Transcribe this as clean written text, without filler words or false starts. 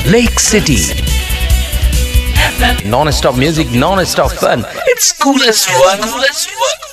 Lake City. Non-stop music, non-stop fun. It's cool as one.